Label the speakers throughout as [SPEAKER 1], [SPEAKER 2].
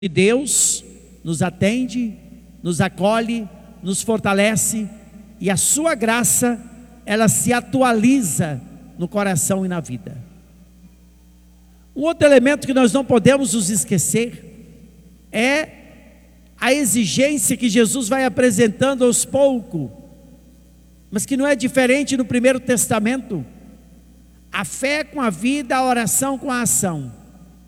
[SPEAKER 1] E Deus nos atende, nos acolhe, nos fortalece, e a sua graça, ela se atualiza no coração e na vida. Um outro elemento que nós não podemos nos esquecer é a exigência que Jesus vai apresentando aos poucos, mas que não é diferente no Primeiro Testamento: a fé com a vida, a oração com a ação.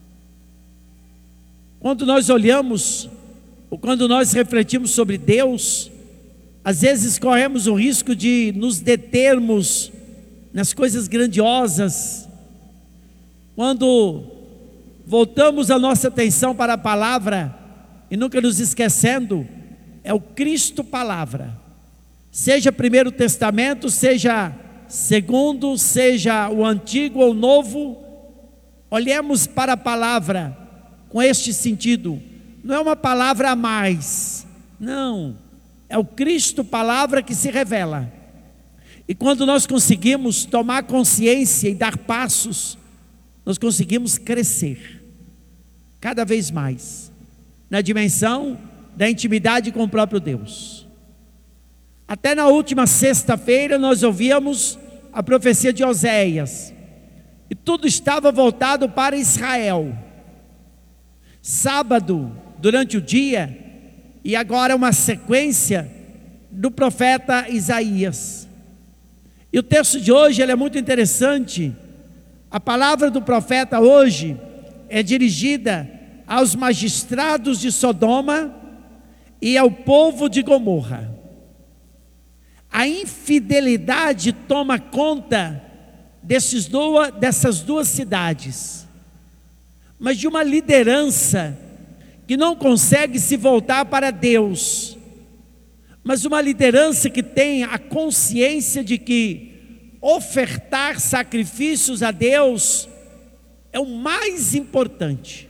[SPEAKER 1] Quando nós olhamos, ou quando nós refletimos sobre Deus, às vezes corremos o risco de nos determos nas coisas grandiosas. Quando voltamos a nossa atenção para a palavra, e nunca nos esquecendo, é o Cristo Palavra. Seja Primeiro Testamento, seja Segundo, seja o Antigo ou o Novo, olhemos para a palavra com este sentido. Não é uma palavra a mais, não, é o Cristo Palavra que se revela. E quando nós conseguimos tomar consciência e dar passos, nós conseguimos crescer cada vez mais na dimensão da intimidade com o próprio Deus. Até na última sexta-feira nós ouvíamos a profecia de Oséias, e tudo estava voltado para Israel. Sábado, durante o dia, e agora uma sequência do profeta Isaías. E o texto de hoje ele é muito interessante. A palavra do profeta hoje é dirigida aos magistrados de Sodoma e ao povo de Gomorra. A infidelidade toma conta dessas duas cidades, mas de uma liderança que não consegue se voltar para Deus, mas uma liderança que tem a consciência de que ofertar sacrifícios a Deus é o mais importante.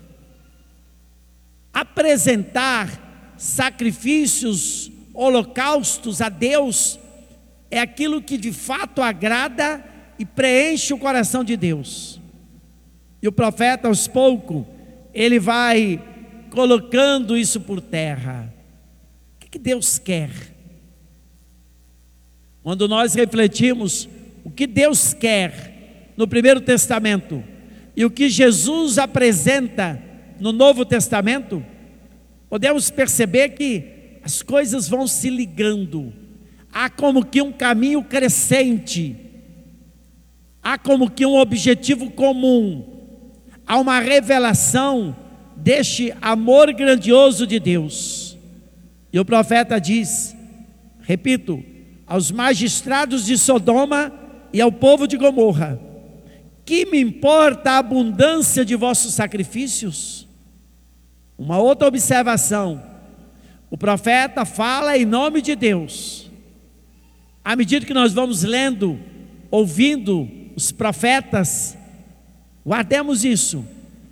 [SPEAKER 1] Apresentar sacrifícios, holocaustos a Deus é aquilo que de fato agrada e preenche o coração de Deus. E o profeta, aos poucos, ele vai colocando isso por terra. O que Deus quer? Quando nós refletimos o que Deus quer no Primeiro Testamento e o que Jesus apresenta no Novo Testamento, podemos perceber que as coisas vão se ligando. Há como que um caminho crescente, há como que um objetivo comum, há uma revelação deste amor grandioso de Deus. E o profeta diz, repito, aos magistrados de Sodoma e ao povo de Gomorra: que me importa a abundância de vossos sacrifícios? Uma outra observação: o profeta fala em nome de Deus. À medida que nós vamos lendo, ouvindo os profetas, guardemos isso.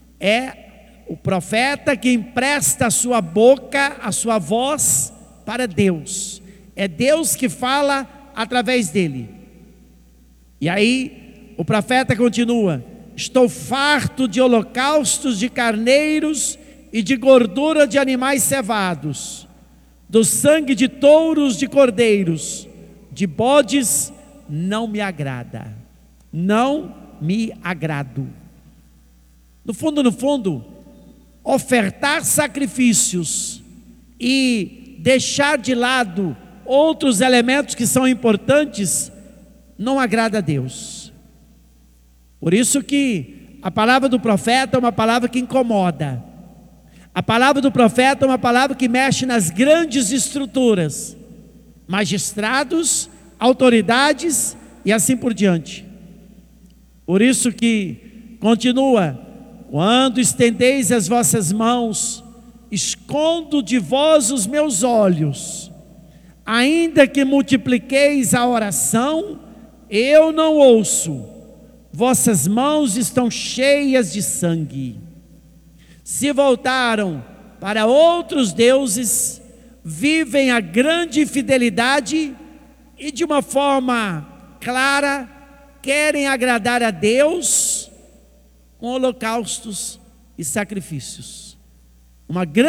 [SPEAKER 1] É o profeta que empresta a sua boca, a sua voz para Deus. É Deus que fala através dele. E aí o profeta continua: estou farto de holocaustos de carneiros e de gordura de animais cevados, do sangue de touros, de cordeiros, de bodes não me agrada. Não me agrado. No fundo, ofertar sacrifícios e deixar de lado outros elementos que são importantes não agrada a Deus. Por isso que a palavra do profeta é uma palavra que incomoda. A palavra do profeta é uma palavra que mexe nas grandes estruturas, magistrados, autoridades e assim por diante. Por isso que continua: quando estendeis as vossas mãos, escondo de vós os meus olhos. Ainda que multipliqueis a oração, eu não ouço. Vossas mãos estão cheias de sangue. Se voltaram para outros deuses, vivem a grande infidelidade e de uma forma clara querem agradar a Deus com holocaustos e sacrifícios. uma grande